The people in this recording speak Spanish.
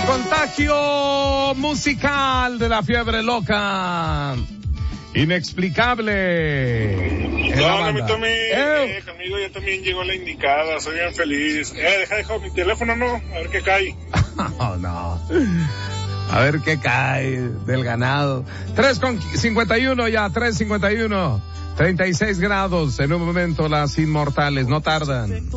Contagio musical de la fiebre loca. Inexplicable. No, conmigo ya también llegó la indicada, soy bien feliz. Deja mi teléfono, no, a ver qué cae. No. A ver qué cae del ganado. 3:51 ya, 3:51. 36 grados. En un momento las inmortales no tardan.